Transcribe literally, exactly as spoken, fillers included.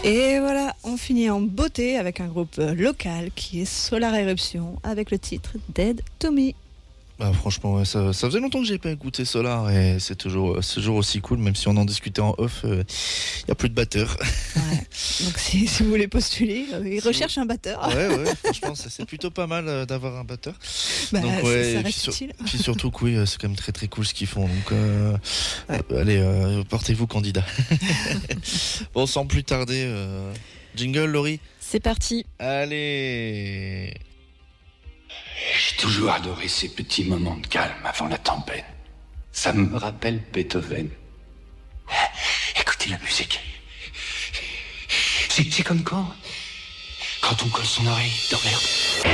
Et voilà, on finit en beauté avec un groupe local qui est Solar Eruption avec le titre Dead to Me. Bah, franchement, ouais, ça, ça faisait longtemps que j'ai pas écouté Solar et c'est toujours, c'est toujours aussi cool, même si on en discutait en off, il euh, n'y a plus de batteur. Ouais. Donc si, si vous voulez postuler, euh, ils Si recherchent un batteur. Ouais, ouais, franchement, ça, c'est plutôt pas mal euh, d'avoir un batteur. Bah, donc, ça, ouais, ça et puis, reste sur- utile. puis surtout, que oui, euh, c'est quand même très très cool ce qu'ils font. Donc, euh, Ouais. euh, allez, euh, portez-vous candidat. Bon, sans plus tarder, euh, jingle, Laurie. C'est parti. Allez. J'ai toujours adoré ces petits moments de calme avant la tempête. Ça me rappelle Beethoven. Écoutez la musique. C'est, c'est comme quand Quand on colle son oreille dans l'herbe.